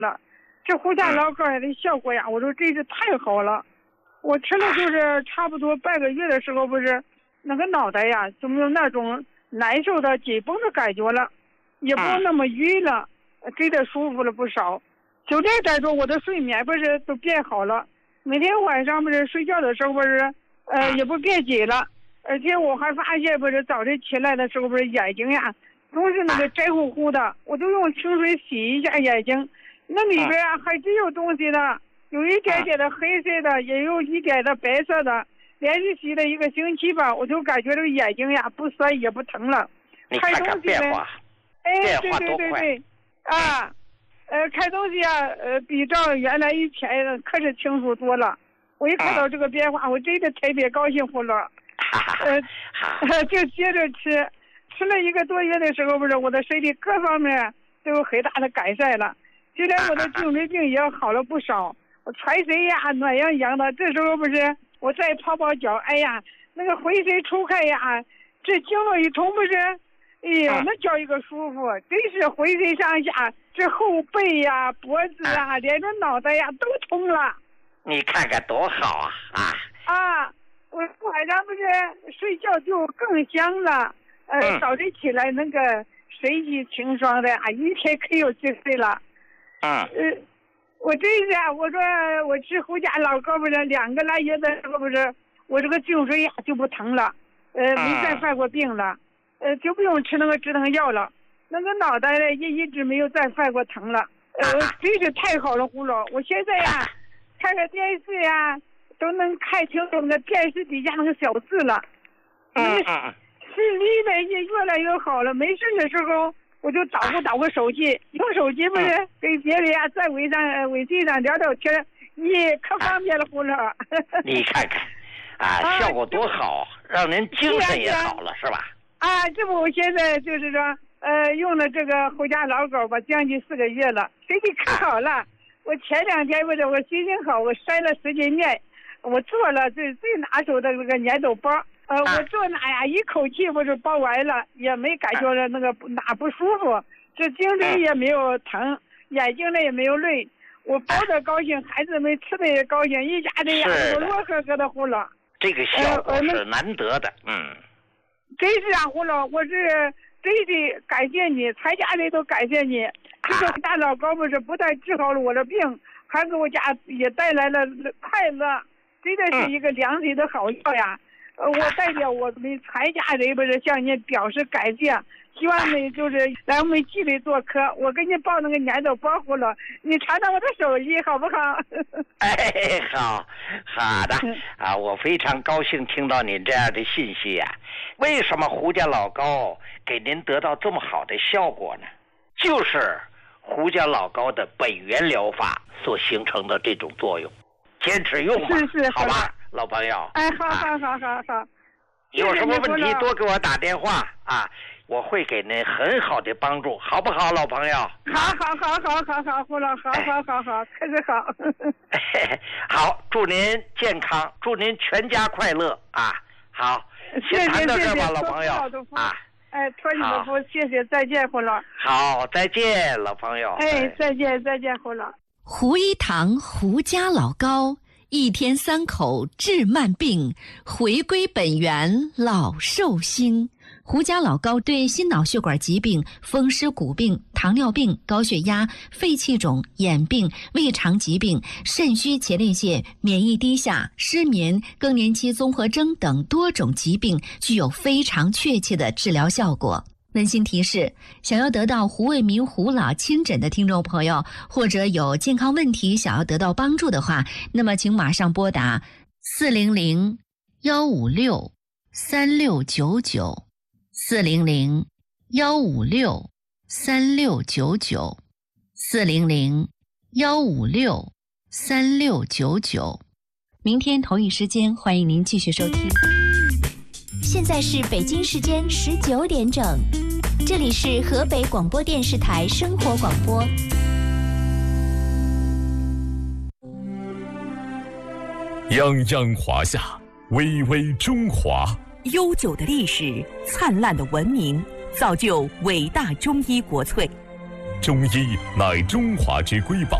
了。这胡家老膏的效果呀，我说真是太好了。我吃了就是差不多半个月的时候，不是那个脑袋呀就没有那种难受的紧绷的感觉了，也不那么晕了，真的舒服了不少。就这再说我的睡眠不是都变好了，每天晚上不是睡觉的时候不是也不变紧了，而且我还发现不是早晨起来的时候不是眼睛呀总是那个白乎乎的，我就用清水洗一下眼睛，那里边啊还真有东西的，有一点点的黑色的，也有一点的白色的。连续洗了1个星期吧，我就感觉这个眼睛呀不酸也不疼了。 你看看变化， 变化多快啊！看东西啊，比照原来以前可是清楚多了。我一看到这个变化，我真的特别高兴活了。就接着吃了1个多月的时候，不是我的身体各方面都有很大的改善了。现在我的颈椎病也好了不少，我全身呀暖洋洋的。这时候不是我再泡泡脚，哎呀，那个浑身出汗呀，这经络一通不是，哎呀，那叫一个舒服，真是浑身上下，这后背呀、脖子啊，连着脑袋呀都通了。 你看看多好啊！ 我晚上不是睡觉就更香了，早晨起来那个神清气爽的一天可有精神了。我真是我说我吃胡家老膏不是2个来月的时候不是，我这个颈椎呀就不疼了，没再犯过病了，就不用吃那个止疼药了，那个脑袋呢也一直没有再犯过疼了，真是太好了胡老，我现在呀看个电视呀都能看清楚那个电视底下那个小字了，视力呢也越来越好了，没事的时候我就捣鼓手机，用手机不是跟别人在微信上聊聊天，可方便了胡了。 你看看效果多好，让人精神也好了，是吧？ 这不我现在就是说用了这个胡家老膏吧，将近4个月了，身体可好了。我前2天不是我心情好，我筛了10斤面，我做了最拿手的那个粘豆包。我做那呀，一口气不是包完了，也没感觉着那个哪不舒服，这颈椎也没有疼，眼睛呢也没有累，我包的高兴，孩子们吃的也高兴，一家人呀都乐呵呵的胡了。 这个效果是难得的， 真是胡了，我是真的感谢你，全家人都感谢你。这个大老膏不是不但治好了我的病，还给我家也带来了快乐，真的是一个良心的好药呀。我代表我们全家人不是向您表示感谢，希望你就是来我们纪委做客，我给你报那个粘豆包胡了，你尝尝我的手艺好不好？ 好的我非常高兴听到您这样的信息呀。为什么胡家老膏给您得到这么好的效果呢？就是胡家老膏的本源疗法所形成的这种作用，坚持用吧，好吧，老朋友。 好。 有什么问题多给我打电话我会给您很好的帮助，好不好，老朋友？ 好，胡老，好，可是好。 好，祝您健康，祝您全家快乐好，先谈到这吧，老朋友托你的福，谢谢，再见，胡老。 好，再见，老朋友。 再见，胡老。 胡一堂胡家老膏，1天3口治慢病，回归本源老寿星。胡家老膏对心脑血管疾病、风湿骨病、糖尿病、高血压、肺气肿、眼病、胃肠疾病、肾虚前列腺、免疫低下、失眠、更年期综合征等多种疾病具有非常确切的治疗效果。温馨提示，想要得到胡卫民胡老亲诊的听众朋友，或者有健康问题想要得到帮助的话，那么请马上拨打400-156-3699 400-156-3699 400-156-3699。明天同一时间，欢迎您继续收听。 现在是北京时间19点整，这里是河北广播电视台生活广播。 泱泱华夏，巍巍中华。 悠久的历史，灿烂的文明，造就伟大中医国粹。 中医乃中华之瑰宝。